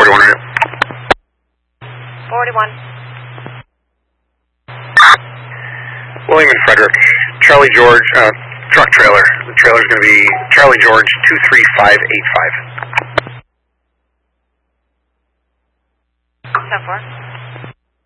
41 right. 41. William and Frederick, Charlie George, truck trailer. The trailer's going to be Charlie George 23585. 10-4.